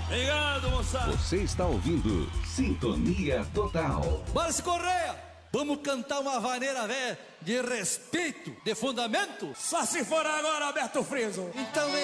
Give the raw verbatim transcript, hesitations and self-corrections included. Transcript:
Obrigado, moçada. Você está ouvindo Sintonia Total. Bora se Correia, vamos cantar uma vaneira velha de respeito, de fundamento? Só se for agora, Alberto Friso. Então vem.